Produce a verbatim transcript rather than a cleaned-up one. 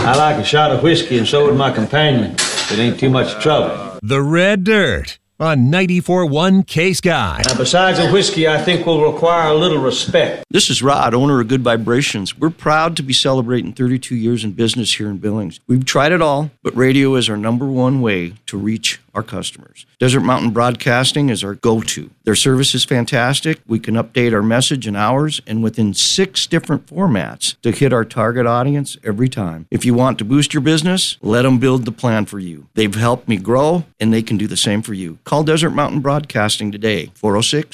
I like a shot of whiskey, and so would my companion. It ain't too much trouble. The Red Dirt on ninety-four point one K-Sky. Now, besides the whiskey, I think will require a little respect. This is Rod, owner of Good Vibrations. We're proud to be celebrating thirty-two years in business here in Billings. We've tried it all, but radio is our number one way to reach our customers. Desert Mountain Broadcasting is our go-to. Their service is fantastic. We can update our message in hours and within six different formats to hit our target audience every time. If you want to boost your business, let them build the plan for you. They've helped me grow, and they can do the same for you. Call Desert Mountain Broadcasting today, four oh six,